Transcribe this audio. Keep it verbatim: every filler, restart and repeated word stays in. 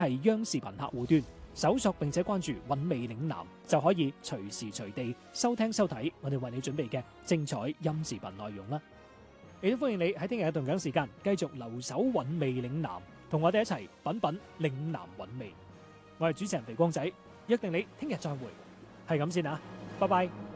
係央視頻客戶端，搜索並且關注韻味嶺南，就可以隨時隨地收聽收睇我哋為你準備嘅精彩音視頻內容啦。亦都歡迎你喺聽日嘅同樣時間繼續留守韻味嶺南，同我哋一齊品品嶺南韻味。我係主持人肥光仔，約定你聽日再會，係咁先啊，拜拜。